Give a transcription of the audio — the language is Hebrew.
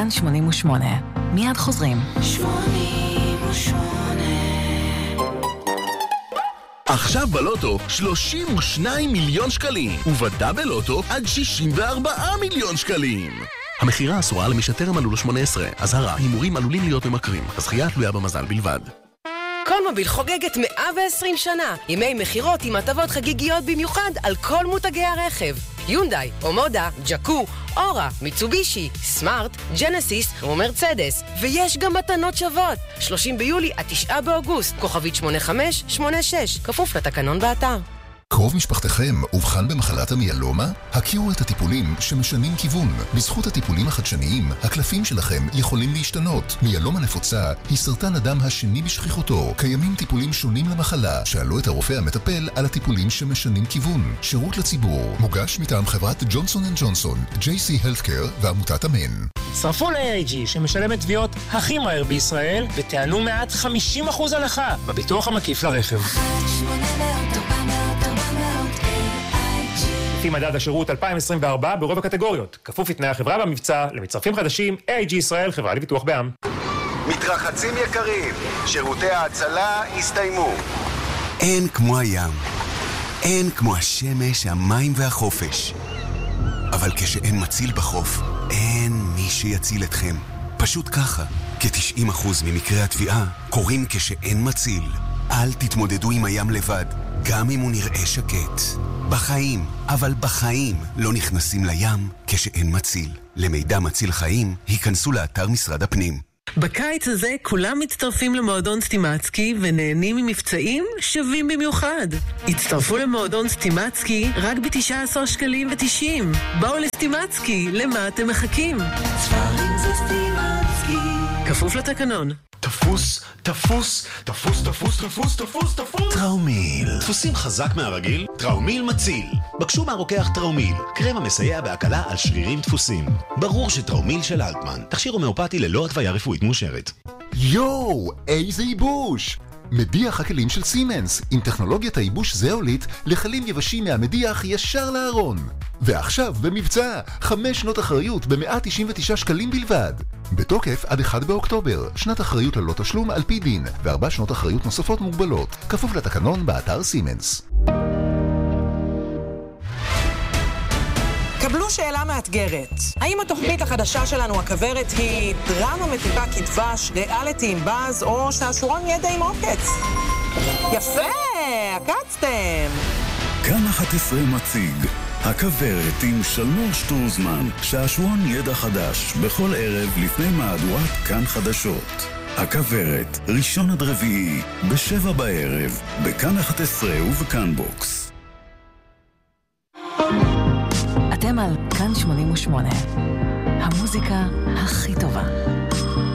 כאן 88. מיד חוזרים. 88. עכשיו בלוטו 32 מיליון שקלים, ובדאבל לוטו עד 64 מיליון שקלים. המחירה אסורה למי שטרם מלאו לו 18. אזהרה, הימורים עלולים להיות ממכרים. הזכייה תלויה במזל בלבד. קולמוביל חוגגת 120 שנה. ימי מחירות עם הטבות חגיגיות במיוחד על כל מותגי הרכב. יונדאי, אומודה, ג'קו, אורה, מיצובישי, סמארט, ג'נסיס ומרצדס. ויש גם מתנות שוות. 30 ביולי עד 9 באוגוסט. כוכבית 8586. כפוף לתקנון באתר. קרוב משפחתכם אובחן במחלת המיאלומה? הכירו את הטיפולים שמשנים כיוון. בזכות הטיפולים החדשניים, הקלפים שלכם יכולים להשתנות. מיאלומה נפוצה היא סרטן הדם השני בשכיחותו. קיימים טיפולים שונים למחלה. שאלו את הרופא המטפל על הטיפולים שמשנים כיוון. שירות לציבור. מוגש מטעם חברת ג'ונסון & ג'ונסון, JC Healthcare ועמותת אמן. צרפו ל-AIG שמשלמת תביעות הכי מהר בישראל ותענו מעט 50% הנחה בביטוח המקיף לרכב. לפי מדד השירות 2024 ברוב הקטגוריות. כפוף לתנאי החברה במבצע, למצרפים חדשים, AIG ישראל, חברה לביטוח בע"מ. מתרחצים יקרים, שירותי ההצלה הסתיימו. אין כמו הים, אין כמו השמש, המים והחופש. אבל כשאין מציל בחוף, אין מי שיציל אתכם. פשוט ככה, כ-90% ממקרי התביעה קורים כשאין מציל. אל תתמודדו עם הים לבד, גם אם הוא נראה שקט. בחיים, אבל בחיים לא נכנסים לים כשאין מציל. למידע מציל חיים, היכנסו לאתר משרד הפנים. בקיץ הזה כולם מצטרפים למועדון סטימצקי ונהנים ממבצעים שווים במיוחד. הצטרפו למועדון סטימצקי רק ב-19 שקלים ו-90. בואו לסטימצקי, למה אתם מחכים? ספרים זה סטימצקי. כפוף לתקנון. תפוס, תפוס, תפוס, תפוס, תפוס, תפוס, תפוס. טראומיל. דפוסים חזק מהרגיל? טראומיל מציל. בקשו מהרוקח טראומיל, קרם המסייע בהקלה על שרירים דפוסים. ברור שטראומיל של אלטמן, תכשיר הומאופתי ללא התוויה רפואית מאושרת. יואו, איזה ייבוש! מדיח הכלים של סימנס, עם טכנולוגיית הייבוש זאולית לכלים יבשים מהמדיח ישר לארון. ועכשיו במבצע, 5 שנות אחריות ב-199 שקלים בלבד. בתוקף עד 1 באוקטובר, שנת אחריות ללא תשלום על פי דין, ו4 שנות אחריות נוספות מוגבלות, כפוף לתקנון באתר סימנס. קבלו שאלה מאתגרת. האם התוכנית החדשה שלנו, הכברת, היא דרמה מתוקה כדבש, ריאליטי עם באז, או שעשורון ידע עם עוקץ? יפה, עקצתם. כאן 11 מציג הכברת עם שלמור שטרוזמן, שעשורון ידע חדש, בכל ערב לפני מהדורת כאן חדשות. הכברת, ראשון עד רביעי, ב-7 בערב, בכאן 11 ובכאן בוקס. אתם על כאן 88. המוזיקה הכי טובה.